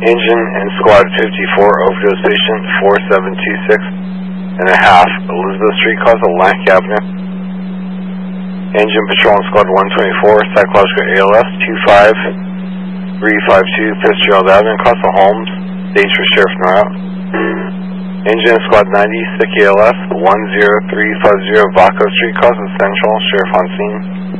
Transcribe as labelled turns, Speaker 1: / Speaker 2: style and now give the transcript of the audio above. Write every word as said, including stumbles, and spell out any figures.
Speaker 1: Engine and Squad fifty-four, overdose patient four seven two six and a half, Elizabeth Street, cause of Lank Avenue. Engine Patrol and Squad one twenty-four, psychological A L S two five three five two, Fitzgerald Avenue, cause of Holmes, stage for Sheriff Norwood. Engine and Squad ninety, sick A L S one zero three five zero, Vaco Street, cause of Central, Sheriff on scene.